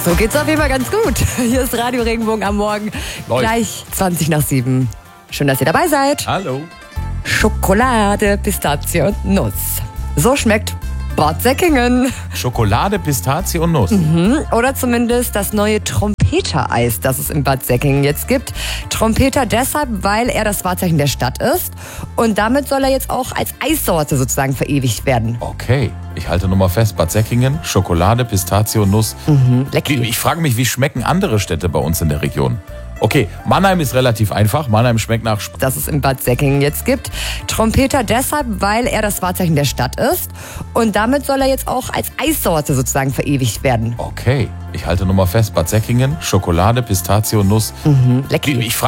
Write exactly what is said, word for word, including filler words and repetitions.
So geht's auf jeden Fall ganz gut. Hier ist Radio Regenbogen am Morgen. Läuft. Gleich zwanzig nach sieben. Schön, dass ihr dabei seid. Hallo. Schokolade, Pistazie und Nuss. So schmeckt Bad Säckingen. Schokolade, Pistazie und Nuss. Mhm. Oder zumindest das neue Trompeter-Eis, das es in Bad Säckingen jetzt gibt. Trompeter deshalb, weil er das Wahrzeichen der Stadt ist. Und damit soll er jetzt auch als Eissorte sozusagen verewigt werden. Okay, ich halte nur mal fest. Bad Säckingen, Schokolade, Pistazie und Nuss. Mhm. Lecker. Wie- Ich frage mich, wie schmecken andere Städte bei uns in der Region? Okay, Mannheim ist relativ einfach. Mannheim schmeckt nach Sp Das es in Bad Säckingen jetzt gibt. Trompeter deshalb, weil er das Wahrzeichen der Stadt ist. Und damit soll er jetzt auch als Eissorte sozusagen verewigt werden. Okay, ich halte nur mal fest. Bad Säckingen, Schokolade, Pistazie und Nuss. Mhm. Lecker. Ich frage